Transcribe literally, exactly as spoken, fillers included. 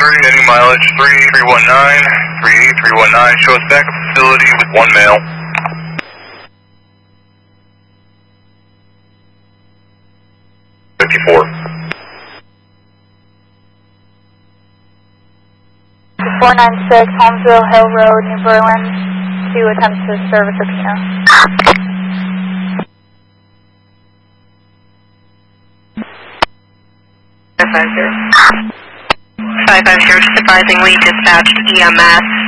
three, any mileage three three one nine, three eight three one nine, show us back at facility with one male. fifty-four. four nine six, Holmesville Hill Road, New Berlin, to attempt to service a Pino. five five zero, just advising we dispatched E M S